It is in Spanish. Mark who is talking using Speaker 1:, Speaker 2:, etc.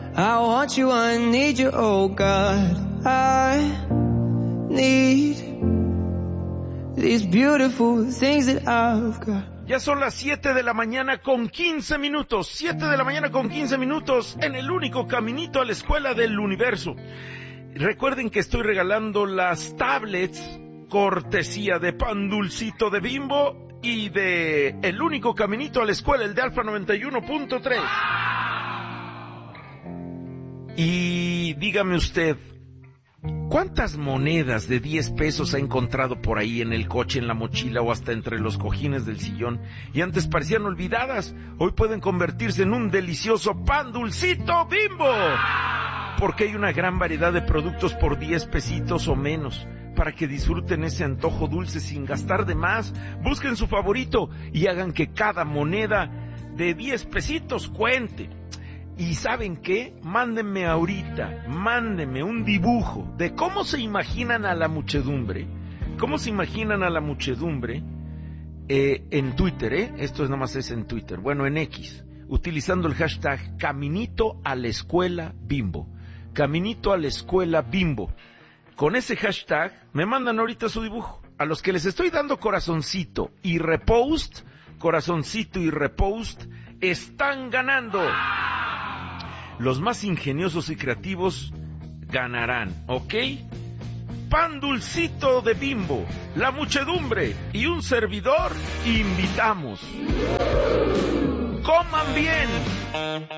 Speaker 1: I want you, I need you, oh God. I need these beautiful things that I've got.
Speaker 2: Ya son las 7 de la mañana con 15 minutos. 7 de la mañana con 15 minutos en el único caminito a la escuela del universo. Recuerden que estoy regalando las tablets cortesía de Pan Dulcito de Bimbo y de El único caminito a la escuela, el de Alfa 91.3. Y dígame usted, ¿cuántas monedas de 10 pesos ha encontrado por ahí en el coche, en la mochila o hasta entre los cojines del sillón? Y antes parecían olvidadas, hoy pueden convertirse en un delicioso Pan Dulcito Bimbo. Porque hay una gran variedad de productos por 10 pesitos o menos, para que disfruten ese antojo dulce sin gastar de más. Busquen su favorito y hagan que cada moneda de 10 pesitos cuente. ¿Y saben qué? Mándenme ahorita, mándenme un dibujo de cómo se imaginan a la muchedumbre. ¿Cómo se imaginan a la muchedumbre? En Twitter, Esto nada más es en Twitter. Bueno, en X, utilizando el hashtag Caminito a la Escuela Bimbo. Caminito a la Escuela Bimbo. Con ese hashtag me mandan ahorita su dibujo. A los que les estoy dando corazoncito y repost, están ganando. Los más ingeniosos y creativos ganarán, ¿ok? Pan Dulcito de Bimbo, la muchedumbre y un servidor invitamos. ¡Coman bien!